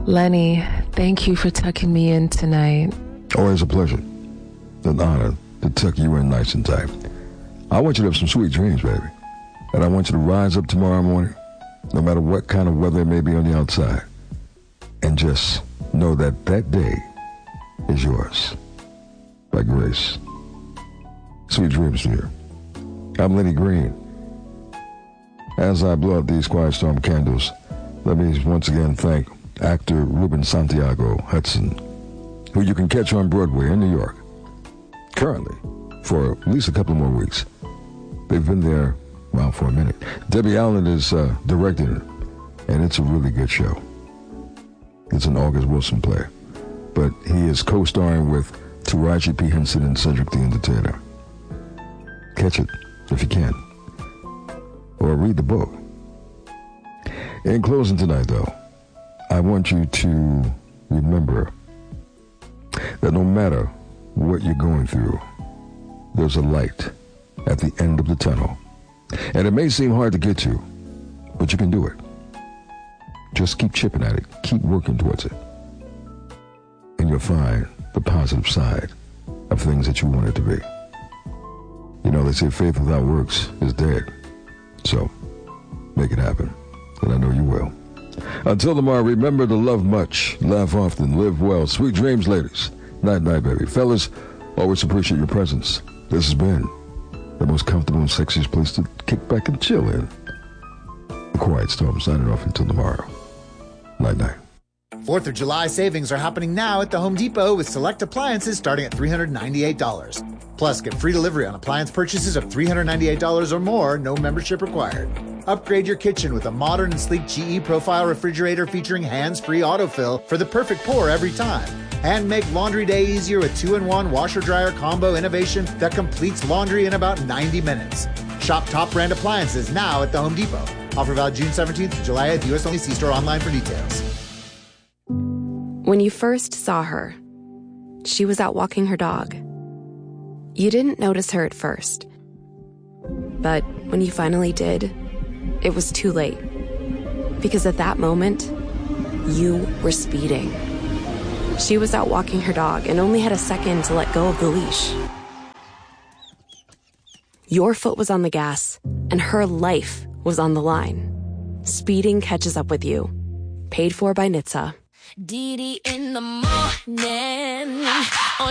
Lenny, thank you for tucking me in tonight. Always a pleasure. An honor to tuck you in nice and tight. I want you to have some sweet dreams, baby. And I want you to rise up tomorrow morning, no matter what kind of weather it may be on the outside, and just know that that day is yours. By grace. Sweet dreams to you. I'm Lenny Green. As I blow out these Quiet Storm candles, let me once again thank actor Ruben Santiago Hudson, who you can catch on Broadway in New York, currently, for at least a couple more weeks. They've been there, well, for a minute. Debbie Allen is directing it, and it's a really good show. It's an August Wilson play, but he is co-starring with Taraji P. Henson and Cedric the Entertainer. Catch it, if you can, or read the book. In closing tonight, though, I want you to remember that no matter what you're going through, there's a light at the end of the tunnel. And it may seem hard to get to, but you can do it. Just keep chipping at it. Keep working towards it. And you'll find the positive side of things that you want it to be. You know, they say faith without works is dead. So, make it happen. And I know you will. Until tomorrow, remember to love much, laugh often, live well. Sweet dreams, ladies. Night, night, baby. Fellas, always appreciate your presence. This has been the most comfortable and sexiest place to kick back and chill in. The Quiet Storm signing off until tomorrow. Night, night. 4th of July savings are happening now at the Home Depot with select appliances starting at $398. Plus, get free delivery on appliance purchases of $398 or more, no membership required. Upgrade your kitchen with a modern and sleek GE Profile refrigerator featuring hands-free autofill for the perfect pour every time. And make laundry day easier with 2-in-1 washer-dryer combo innovation that completes laundry in about 90 minutes. Shop top brand appliances now at the Home Depot. Offer valid June 17th to July 8th. U.S. only. See store online for details. When you first saw her, she was out walking her dog. You didn't notice her at first. But when you finally did, it was too late. Because at that moment, you were speeding. She was out walking her dog and only had a second to let go of the leash. Your foot was on the gas, and her life was on the line. Speeding catches up with you. Paid for by NHTSA. Dee Dee in the morning on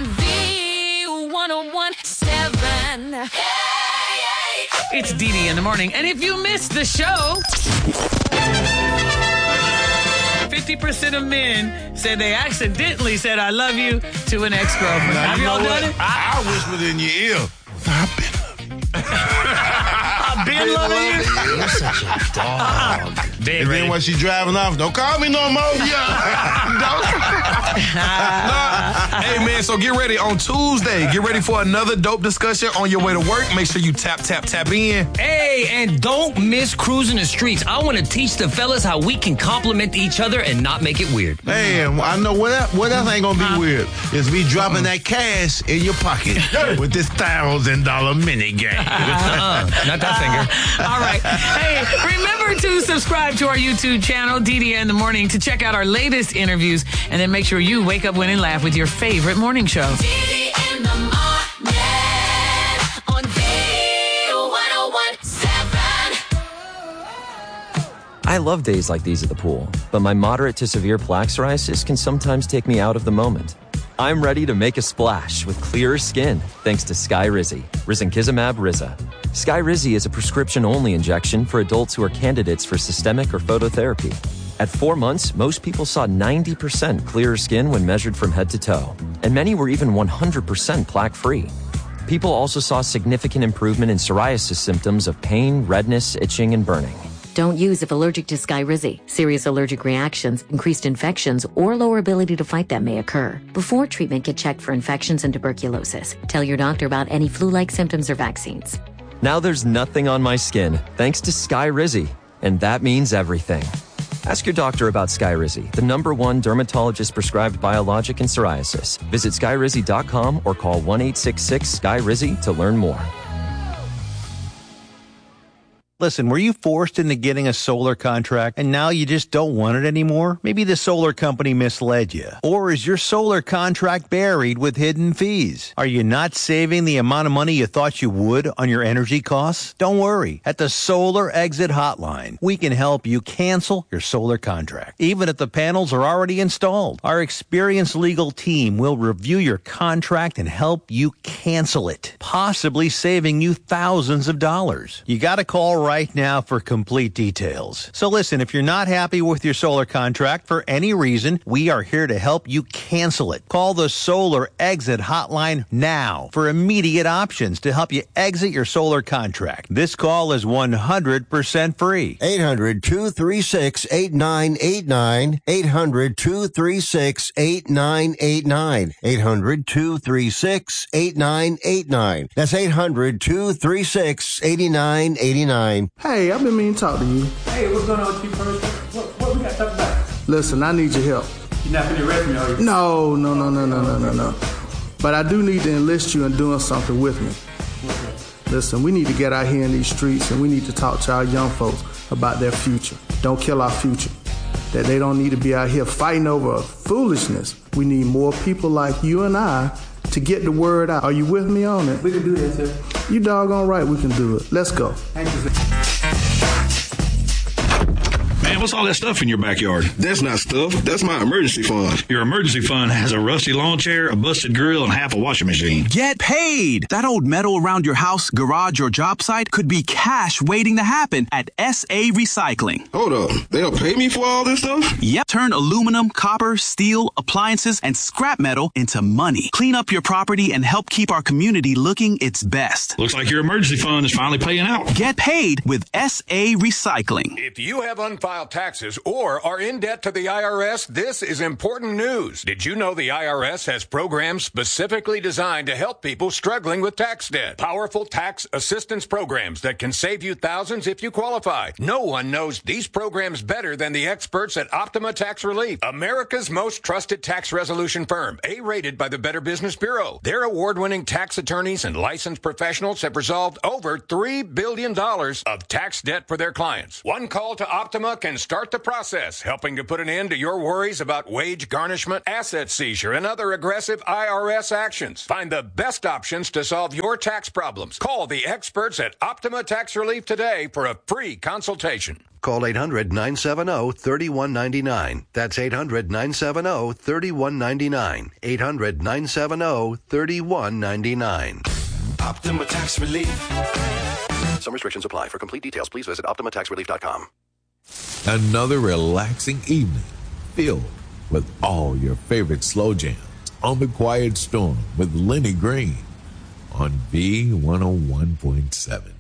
V1017. It's Dee Dee in the morning. And if you missed the show, 50% of men said they accidentally said I love you to an ex-girlfriend. Have y'all done it? I whispered in your ear. I've been loving you? You're such a dog. And then when she driving off, don't call me no more. Hey, man, so get ready on Tuesday. Get ready for another dope discussion on your way to work. Make sure you tap in. Hey, and don't miss Cruising the Streets. I want to teach the fellas how we can compliment each other and not make it weird. Man, I know what else ain't gonna be weird is me dropping that cash in your pocket with this $1,000 mini game. Not that finger. All right. Hey, remember to subscribe to our YouTube channel, Dee Dee in the Morning, to check out our latest interviews, and then make sure you wake up, win, and laugh with your favorite morning show. Dee Dee in the morning on V1017. I love days like these at the pool, but my moderate to severe plaque psoriasis can sometimes take me out of the moment. I'm ready to make a splash with clearer skin thanks to Skyrizi, Risankizumab Riza. Skyrizi is a prescription-only injection for adults who are candidates for systemic or phototherapy. At 4 months, most people saw 90% clearer skin when measured from head to toe, and many were even 100% plaque-free. People also saw significant improvement in psoriasis symptoms of pain, redness, itching, and burning. Don't use if allergic to Skyrizi. Serious allergic reactions, increased infections, or lower ability to fight them may occur. Before treatment, get checked for infections and tuberculosis. Tell your doctor about any flu-like symptoms or vaccines. Now there's nothing on my skin, thanks to Skyrizi, and that means everything. Ask your doctor about Skyrizi, the #1 dermatologist-prescribed biologic in psoriasis. Visit Skyrizi.com or call 1-866-SKYRIZI to learn more. Listen, were you forced into getting a solar contract and now you just don't want it anymore? Maybe the solar company misled you. Or is your solar contract buried with hidden fees? Are you not saving the amount of money you thought you would on your energy costs? Don't worry. At the Solar Exit Hotline, we can help you cancel your solar contract, even if the panels are already installed. Our experienced legal team will review your contract and help you cancel it, possibly saving you thousands of dollars. You got to call right now for complete details. So listen, if you're not happy with your solar contract for any reason, we are here to help you cancel it. Call the Solar Exit Hotline now for immediate options to help you exit your solar contract. This call is 100% free. 800-236-8989. 800-236-8989. 800-236-8989. That's 800-236-8989. Hey, I've been meaning to talk to you. Hey, what's going on with you first? What we got to talk about? Listen, I need your help. You're not going to arrest me, are you? No. But I do need to enlist you in doing something with me. Listen, we need to get out here in these streets and we need to talk to our young folks about their future. Don't kill our future. That they don't need to be out here fighting over foolishness. We need more people like you and I to get the word out. Are you with me on it? We can do that, sir. You doggone right we can do it. Let's go. Thank you, sir. Man, what's all that stuff in your backyard? That's not stuff. That's my emergency fund. Your emergency fund has a rusty lawn chair, a busted grill, and half a washing machine. Get paid! That old metal around your house, garage, or job site could be cash waiting to happen at SA Recycling. Hold up. They'll pay me for all this stuff? Yep. Turn aluminum, copper, steel, appliances, and scrap metal into money. Clean up your property and help keep our community looking its best. Looks like your emergency fund is finally paying out. Get paid with SA Recycling. If you have unfiled taxes or are in debt to the IRS, this is important news. Did you know the IRS has programs specifically designed to help people struggling with tax debt? Powerful tax assistance programs that can save you thousands if you qualify. No one knows these programs better than the experts at Optima Tax Relief, America's most trusted tax resolution firm, A-rated by the Better Business Bureau. Their award-winning tax attorneys and licensed professionals have resolved over $3 billion of tax debt for their clients. One call to Optima can start the process, helping to put an end to your worries about wage garnishment, asset seizure, and other aggressive IRS actions. Find the best options to solve your tax problems. Call the experts at Optima Tax Relief today for a free consultation. Call 800-970-3199. That's 800-970-3199. 800-970-3199. Optima Tax Relief. Some restrictions apply. For complete details, please visit OptimaTaxRelief.com. Another relaxing evening filled with all your favorite slow jams on The Quiet Storm with Lenny Green on B101.7.